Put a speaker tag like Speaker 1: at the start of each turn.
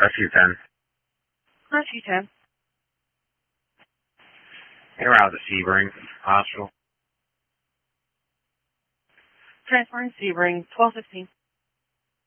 Speaker 1: Rescue 10.
Speaker 2: Rescue 10.
Speaker 1: You're out of the Sebring Hospital.
Speaker 2: Transferring Sebring, 1215.